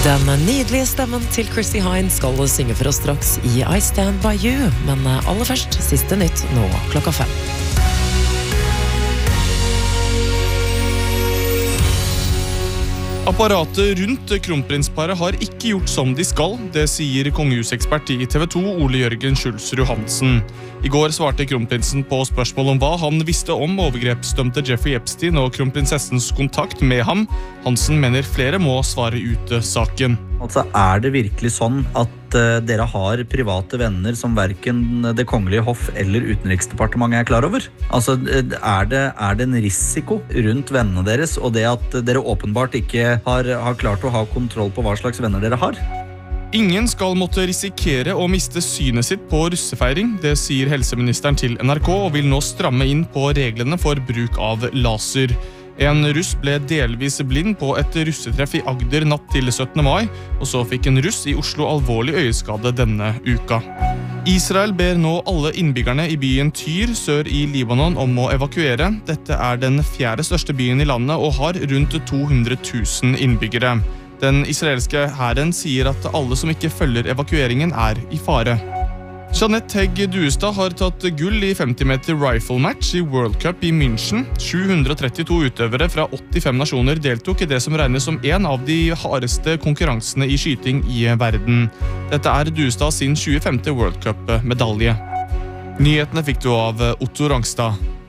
Den nydelige stemmen til Chrissy Hynde skal synge for oss straks i I Stand By You, men aller først siste nytt nå 5:00. Apparatet rundt kronprinsparet har ikke gjort som de skal, det sier kongehusekspert i TV 2 Ole Jørgen Schulzrud Hansen. I går svarte kronprinsen på spørsmål om hva han visste om overgrepsdømte Jeffrey Epstein og kronprinsessens kontakt med ham. Hansen mener flere må svare ut saken. Altså, det virkelig sånn at dere har private venner som hverken det kongelige hoff eller utenriksdepartementet klar over? Altså, det en risiko rundt vennene deres, og det at dere åpenbart ikke har klart å ha kontroll på hva slags venner dere har? Ingen skal måtte risikere å miste synet sitt på russefeiring, det sier helseministeren til NRK, og vil nå stramme inn på reglene for bruk av laser. En russ ble delvis blind på et russetreff i Agder natt til 17. mai, og så fikk en russ i Oslo alvorlig øyeskade denne uka. Israel ber nå alle innbyggerne i byen Tyr sør i Libanon om å evakuere. Dette den 4. største byen i landet og har rundt 200 000 innbyggere. Den israelske hæren sier at alle som ikke følger evakueringen i fare. Jeanette Hegg Duestad har tatt gull i 50 meter rifle match i World Cup i München. 732 utøvere fra 85 nasjoner deltok i det som regnes som en av de hardeste konkurransene i skyting i verden. Dette Duestad sin 25. World Cup-medalje. Nyhetene fikk du av Otto Rangstad.